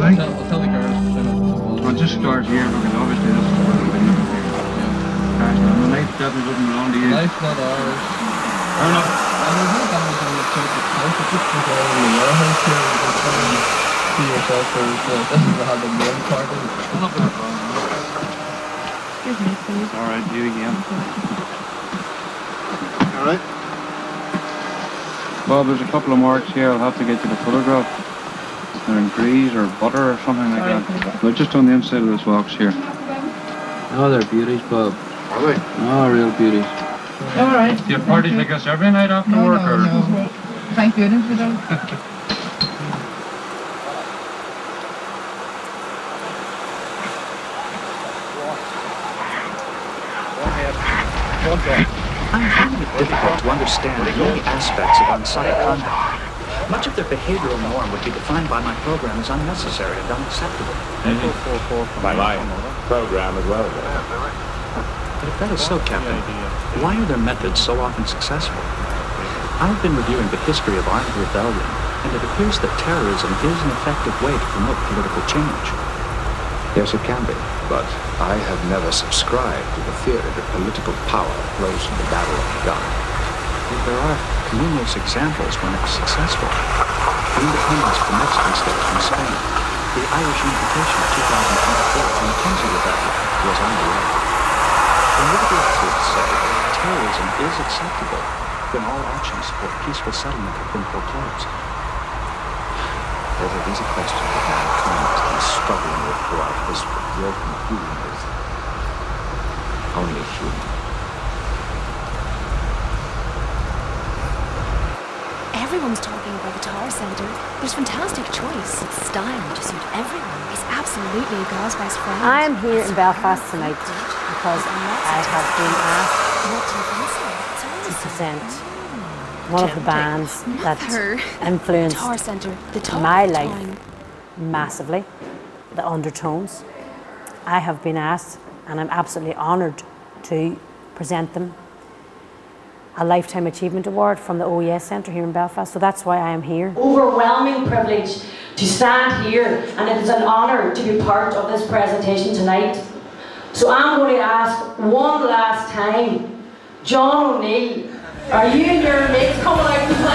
Right. I'll tell the girls to turn up the football. Well, just start here because obviously this is where we're looking here. Guys, man, the knife definitely doesn't belong to you. Life's not ours. Fair enough. And there's no damage on the church itself. It's just people all in the warehouse here. You can come and see yourself where this is the had the main party. I'm not going to wrong. Excuse me, please. All right, you again. All right. Bob, there's a couple of marks here. I'll have to get you the photograph. They're in grease or butter or something like that. But just on the inside of this box here. Oh, they're beauties, Bob. Are they? Oh, real beauties. All right. Do you have parties like this every night after No, work? no, or? no. Thank goodness we don't. I'm finding it difficult to understand many aspects of on-site conduct. Much of their behavioral norm would be defined by my program as unnecessary and unacceptable. By my program as well. But if that is so, Captain, why are their methods so often successful? I've been reviewing the history of armed rebellion, and it appears that terrorism is an effective way to promote political change. Yes, it can be, but I have never subscribed to the theory that political power flows from the barrel of a gun. There are numerous examples when it's successful. The independence of the Mexican states from Spain, the Irish unification of 2024, and the Mackenzie Rebellion was on the way. And would it be accurate to say that terrorism is acceptable when all actions for peaceful settlement have been foreclosed? Those are easy questions that mankind has been struggling with throughout history. Your conclusion is only human. Everyone's talking about the Tower Centre. There's fantastic choice. It's style to suit everyone. It's absolutely a girl's best friend. I'm here in Belfast tonight because I have been asked to present one of the bands that influenced Tower Centre, the top my of the life town. massively, the Undertones. I have been asked, and I'm absolutely honoured to present them, a Lifetime Achievement Award from the OES Centre here in Belfast, so that's why I am here. Overwhelming privilege to stand here, and it is an honour to be part of this presentation tonight. So I'm going to ask one last time, John O'Neill, are you and your mates coming out to play?